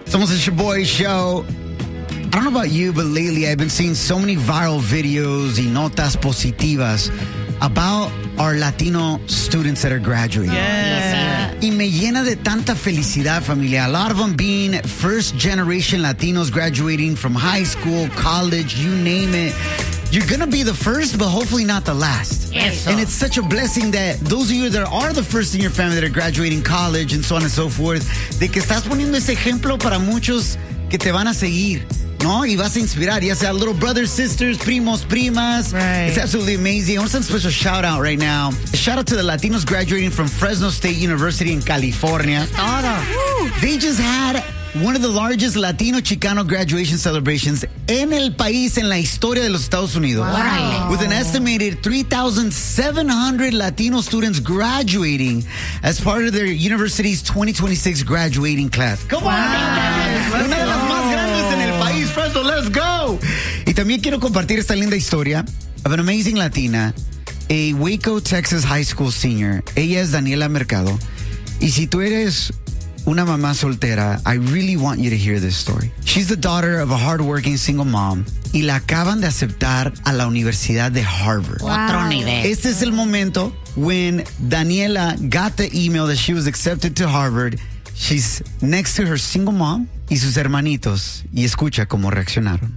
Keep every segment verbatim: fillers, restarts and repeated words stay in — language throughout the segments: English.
Somos el Shaboy Show. I don't know about you, but lately I've been seeing so many viral videos y notas positivas about our Latino students that are graduating. Yeah. Y me llena de tanta felicidad, familia. A lot of them being first-generation Latinos graduating from high school, college, you name it. You're going to be the first, but hopefully not the last. Eso. And it's such a blessing that those of you that are the first in your family that are graduating college and so on and so forth, de que estás poniendo ese ejemplo para muchos que te van a seguir, ¿no? Y vas a inspirar, ya sea little brothers, sisters, primos, primas. Right. It's absolutely amazing. I want to send a special shout out right now. A shout out to the Latinos graduating from Fresno State University in California. Todo. They just had one of the largest Latino Chicano graduation celebrations en el país, en la historia de los Estados Unidos. Wow. With an estimated three thousand seven hundred Latino students graduating as part of their university's twenty twenty-six graduating class. Come on, Wow. una de las más grandes en el país, Fresno, let's go. Y también quiero compartir esta linda historia of an amazing Latina, a Waco, Texas high school senior. Ella es Daniela Mercado. Y si tú eres una mamá soltera, I really want you to hear this story. She's the daughter of a hardworking single mom y la acaban de aceptar a la Universidad de Harvard. Wow. Otro nivel. Este es el momento when Daniela got the email that she was accepted to Harvard. She's next to her single mom y sus hermanitos y escucha cómo reaccionaron.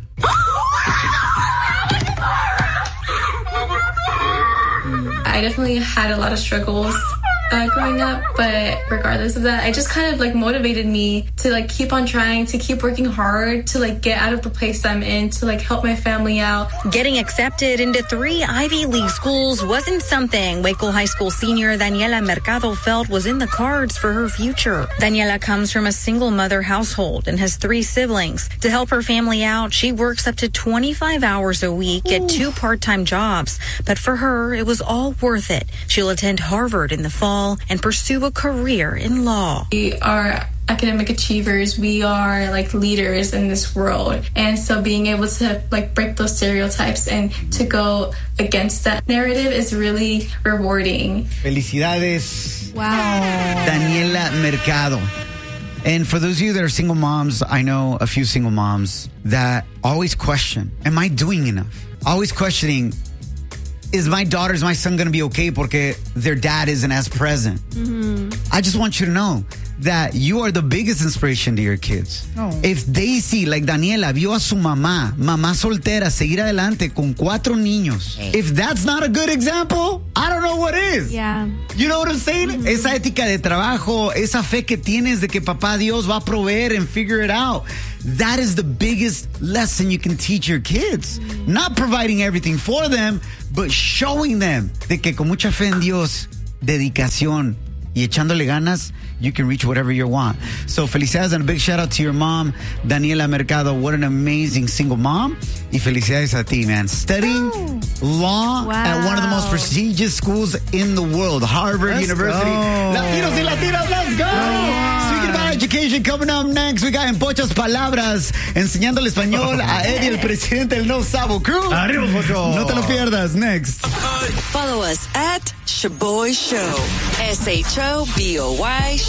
I definitely had a lot of struggles uh, growing up, but regardless of that, it just kind of like motivated me to like keep on trying, to keep working hard, to like get out of the place I'm in, to like help my family out. Getting accepted into three Ivy League schools wasn't something Waco High School senior Daniela Mercado felt was in the cards for her future. Daniela comes from a single mother household and has three siblings. To help her family out, she works up to twenty-five hours a week at two part-time jobs. But for her, it was all worth it. She'll attend Harvard in the fall and pursue a career in law. We are academic achievers. We are like leaders in this world. And so being able to like break those stereotypes and to go against that narrative is really rewarding. Felicidades. Wow. Daniela Mercado. And for those of you that are single moms, I know a few single moms that always question, am I doing enough? Always questioning, is my daughter, is my son going to be okay porque their dad isn't as present? Mm-hmm. I just want you to know that you are the biggest inspiration to your kids. Oh. If they see, like Daniela, vio a su mamá, mamá soltera, seguir adelante con cuatro niños. Hey. If that's not a good example, I don't know what is. Yeah. You know what I'm saying? Mm-hmm. Esa ética de trabajo, esa fe que tienes de que papá Dios va a proveer and figure it out. That is the biggest lesson you can teach your kids. Mm-hmm. Not providing everything for them, but showing them de que con mucha fe en Dios, dedicación y echándole ganas, you can reach whatever you want. So felicidades and a big shout out to your mom, Daniela Mercado. What an amazing single mom. Y felicidades a ti, man. Studying oh. law wow. at one of the most prestigious schools in the world, Harvard Let's University. Go. Latinos y Latinas, let's go. Yeah. Speaking about education, coming up next, we got En Pochas Palabras, enseñándole español a Eddie, el presidente del No Sabo Crew. Arriba, Pocho. No te lo pierdas. Next. Follow us at Shaboy Show. S H O B O Y